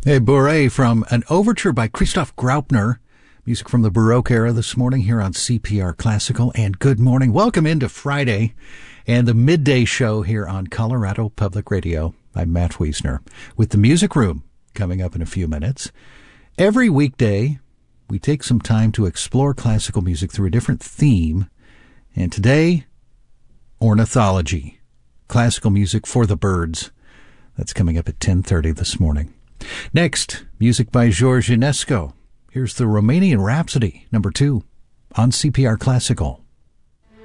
A Bourrée from an overture by Christoph Graupner. Music from the Baroque era this morning here on CPR Classical. And good morning. Welcome into Friday and the midday show here on Colorado Public Radio. I'm Matt Wiesner with the Music Room coming up in a few minutes. Every weekday, we take some time to explore classical music through a different theme. And today, ornithology. Classical music for the birds. That's coming up at 10:30 this morning. Next, music by George Enescu. Here's the Romanian Rhapsody, number 2, on CPR Classical.